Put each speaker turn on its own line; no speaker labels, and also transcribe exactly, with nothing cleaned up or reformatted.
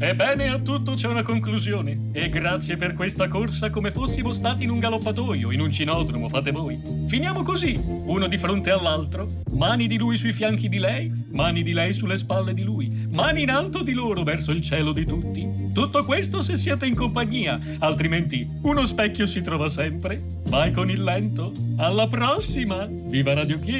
Ebbene, a tutto c'è una conclusione. E grazie per questa corsa come fossimo stati in un galoppatoio, in un cinodromo, fate voi. Finiamo così, uno di fronte all'altro, mani di lui sui fianchi di lei, mani di lei sulle spalle di lui, mani in alto di loro verso il cielo di tutti. Tutto questo se siete in compagnia, altrimenti uno specchio si trova sempre. Vai con il lento. Alla prossima! Viva Radio Chiesa!